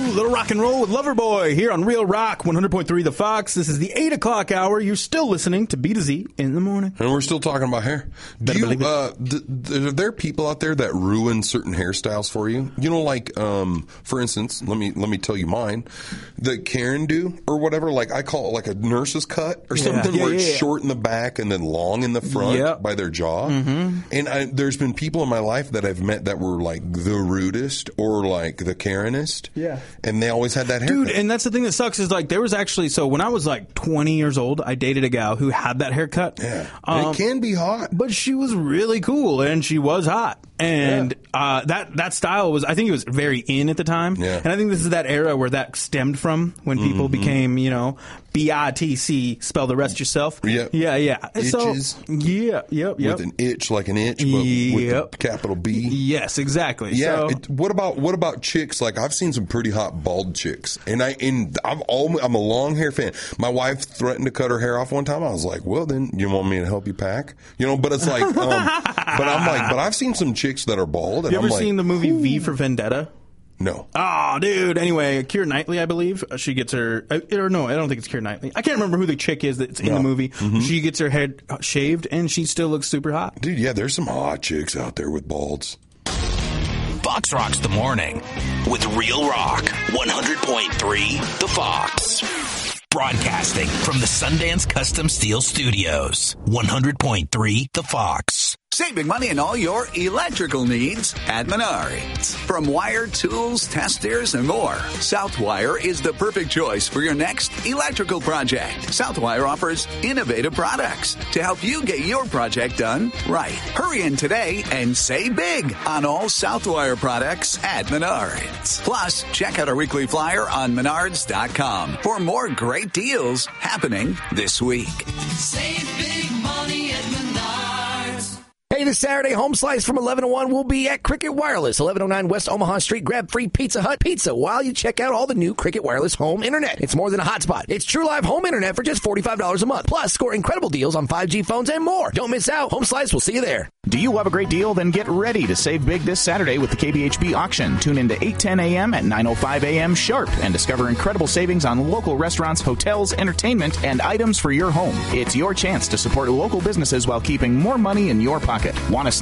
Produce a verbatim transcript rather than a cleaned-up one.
Little Rock and Roll with Loverboy here on Real Rock one hundred point three The Fox. This is the eight o'clock hour. You're still listening to B to Z in the morning. And we're still talking about hair. Do you, uh, th- th- are there people out there that ruin certain hairstyles for you? You know, like, um, for instance, let me let me tell you mine. The Karen do or whatever, like I call it like a nurse's cut or something, yeah, where yeah, it's yeah. short in the back and then long in the front yep. by their jaw. Mm-hmm. And I, there's been people in my life that I've met that were like the rudest or like the Karenist. Yeah. And they always had that haircut. Dude, and that's the thing that sucks is like there was actually, so when I was like twenty years old, I dated a gal who had that haircut. Yeah. Um, it can be hot. But she was really cool and she was hot. And yeah. uh, that, that style was, I think it was very in at the time. Yeah. And I think this is that era where that stemmed from when people mm-hmm. became, you know, B I T C, spell the rest yourself. Yeah. Yeah, yeah. Itches. So, yeah, yep, yep. With an itch, like an itch, but yep. with the capital B. Yes, exactly. Yeah. So, it, what about what about chicks? Like I've seen some pretty hot bald chicks, and I and I'm all I'm a long hair fan. My wife threatened to cut her hair off one time. I was like, well, then you want me to help you pack? You know, but it's like, um, but I'm like, but I've seen some chicks that are bald. And you ever I'm seen like, the movie Ooh. V for Vendetta? No. Oh, dude. Anyway, Keira Knightley, I believe, she gets her, or no, I don't think it's Keira Knightley. I can't remember who the chick is that's in no. the movie. Mm-hmm. She gets her head shaved, and she still looks super hot. Dude, yeah, there's some hot chicks out there with balds. Fox Rocks the Morning with Real Rock one hundred point three The Fox. Broadcasting from the Sundance Custom Steel Studios. one hundred point three The Fox. Save big money on all your electrical needs at Menards. From wire, tools, testers, and more, Southwire is the perfect choice for your next electrical project. Southwire offers innovative products to help you get your project done right. Hurry in today and save big on all Southwire products at Menards. Plus, check out our weekly flyer on menards dot com for more great deals happening this week. Save big money at Menards. Hey, this Saturday, Home Slice from eleven to one will be at Cricket Wireless, eleven oh nine West Omaha Street. Grab free Pizza Hut pizza while you check out all the new Cricket Wireless home internet. It's more than a hotspot. It's true live home internet for just forty-five dollars a month. Plus, score incredible deals on five G phones and more. Don't miss out. Home Slice will see you there. Do you have a great deal? Then get ready to save big this Saturday with the K B H B auction. Tune in to eight ten a.m. at nine oh five a.m. sharp and discover incredible savings on local restaurants, hotels, entertainment, and items for your home. It's your chance to support local businesses while keeping more money in your pocket. Want to